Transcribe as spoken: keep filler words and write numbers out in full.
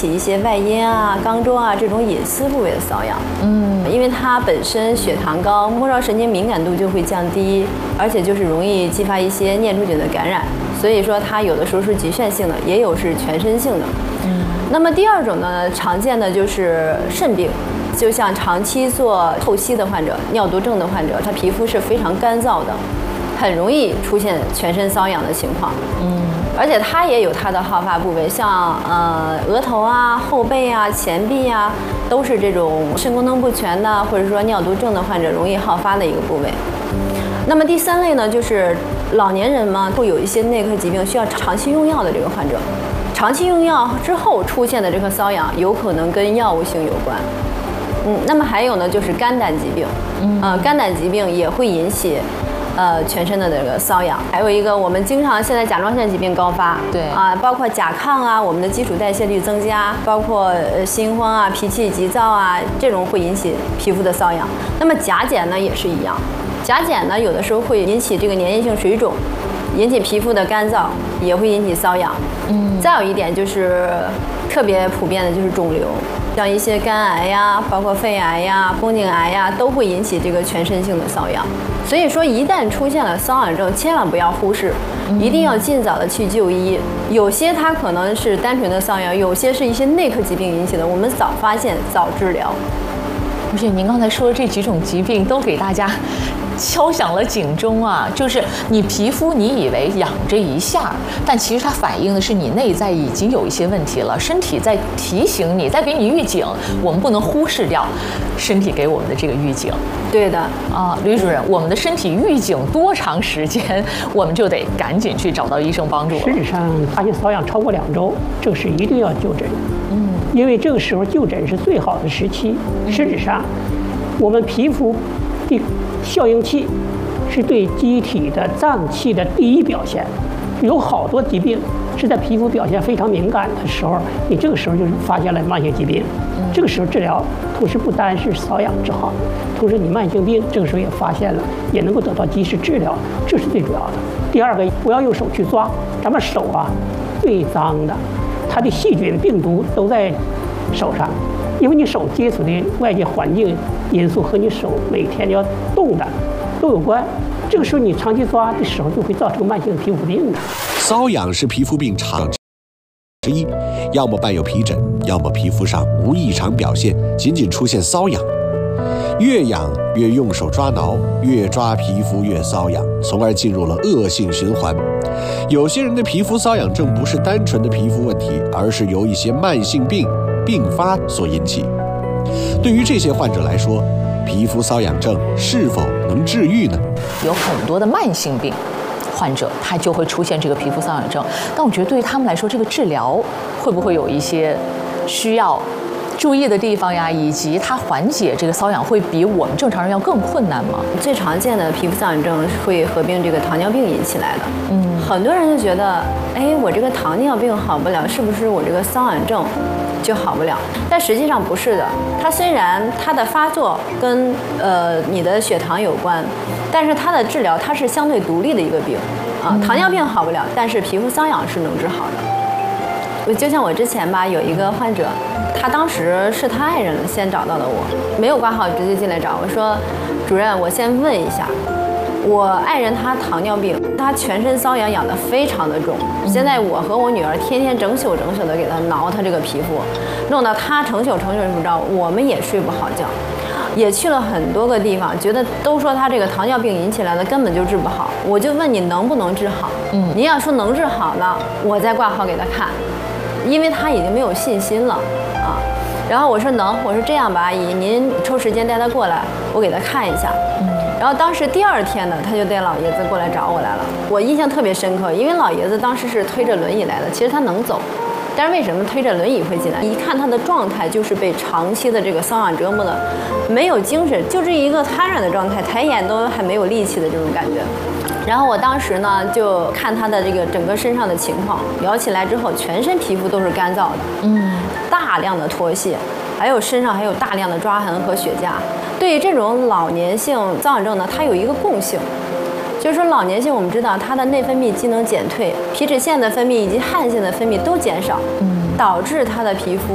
起一些外阴啊、肛周啊这种隐私部位的瘙痒。嗯，因为它本身血糖高，末梢神经敏感度就会降低，而且就是容易激发一些念珠菌的感染，所以说它有的时候是局限性的，也有是全身性的。嗯，那么第二种呢，常见的就是肾病。就像长期做透析的患者、尿毒症的患者，他皮肤是非常干燥的，很容易出现全身瘙痒的情况。嗯，而且它也有它的好发部位，像呃额头啊、后背啊、前臂啊，都是这种肾功能不全的或者说尿毒症的患者容易好发的一个部位。那么第三类呢，就是老年人嘛，会有一些内科疾病需要长期用药的这个患者，长期用药之后出现的这个瘙痒，有可能跟药物性有关。嗯，那么还有呢，就是肝胆疾病，嗯，呃，肝胆疾病也会引起，呃，全身的这个瘙痒。还有一个，我们经常现在甲状腺疾病高发，对啊，包括甲亢啊，我们的基础代谢率增加，包括呃心慌啊、脾气急躁啊，这种会引起皮肤的瘙痒。那么甲减呢也是一样，甲减呢有的时候会引起这个粘液性水肿，引起皮肤的干燥，也会引起瘙痒。嗯，再有一点就是特别普遍的就是肿瘤。像一些肝癌呀，包括肺癌呀、宫颈癌呀，都会引起这个全身性的瘙痒。所以说，一旦出现了瘙痒症，千万不要忽视，一定要尽早的去就医。有些它可能是单纯的瘙痒，有些是一些内科疾病引起的，我们早发现早治疗。 而且您刚才说的这几种疾病都给大家敲响了警钟啊！就是你皮肤你以为痒这一下，但其实它反映的是你内在已经有一些问题了，身体在提醒你，在给你预警，我们不能忽视掉身体给我们的这个预警。 对的啊，吕主任，我们的身体预警多长时间，我们就得赶紧去找到医生帮助了。 实质上，发现瘙痒超过两周，这个是一定要就诊。嗯，因为这个时候就诊是最好的时期。实质上，我们皮肤的效应器是对机体的脏器的第一表现，有好多疾病是在皮肤表现非常敏感的时候，你这个时候就是发现了慢性疾病。这个时候治疗，同时不单是瘙痒治好，同时你慢性病这个时候也发现了，也能够得到及时治疗，这是最主要的。第二个，不要用手去抓，咱们手啊最脏的，它的细菌、病毒都在手上。因为你手接触的外界环境因素和你手每天要动的都有关，这个时候你长期抓的时候就会造成慢性皮肤病的。 瘙痒是皮肤病常之一，要么伴有皮疹，要么皮肤上无异常表现，仅仅出现瘙痒。越痒越用手抓挠，越抓皮肤越瘙痒，从而进入了恶性循环。有些人的皮肤瘙痒症不是单纯的皮肤问题，而是由一些慢性病并发所引起。对于这些患者来说，皮肤瘙痒症是否能治愈呢？ 有很多的慢性病患者，他就会出现这个皮肤瘙痒症，但我觉得对于他们来说，这个治疗会不会有一些需要注意的地方呀？以及它缓解这个瘙痒会比我们正常人要更困难吗？ 最常见的皮肤瘙痒症会合并这个糖尿病引起来的。嗯，很多人就觉得，哎，我这个糖尿病好不了，是不是我这个瘙痒症就好不了？但实际上不是的。它虽然它的发作跟呃你的血糖有关，但是它的治疗它是相对独立的一个病啊。糖尿病好不了，但是皮肤瘙痒是能治好的。就像我之前吧，有一个患者，他当时是他爱人先找到的我，没有挂号直接进来找我说，主任，我先问一下。我爱人他糖尿病，他全身瘙痒痒得非常的重。现在我和我女儿天天整宿整宿的给他挠他这个皮肤，弄得他成宿成宿睡不着，我们也睡不好觉，也去了很多个地方，觉得都说他这个糖尿病引起来的根本就治不好。我就问你能不能治好？嗯，您要说能治好呢，我再挂号给他看，因为他已经没有信心了啊。然后我说能，我说这样吧，阿姨，您抽时间带他过来，我给他看一下。嗯。然后当时第二天呢，他就带老爷子过来找我来了。我印象特别深刻，因为老爷子当时是推着轮椅来的，其实他能走，但是为什么推着轮椅会进来？一看他的状态就是被长期的这个瘙痒折磨的，没有精神，就是一个瘫软的状态，抬眼都还没有力气的这种感觉。然后我当时呢就看他的这个整个身上的情况，聊起来之后，全身皮肤都是干燥的，嗯，大量的脱屑，还有身上还有大量的抓痕和血痂。对于这种老年性瘙痒症呢，它有一个共性，就是说老年性我们知道它的内分泌机能减退，皮脂腺的分泌以及汗腺的分泌都减少，导致它的皮肤